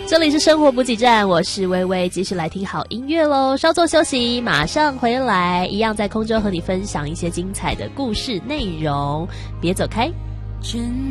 这里是生活补给站，我是微微，继续来听好音乐咯，稍作休息，马上回来，一样在空中和你分享一些精彩的故事内容，别走开。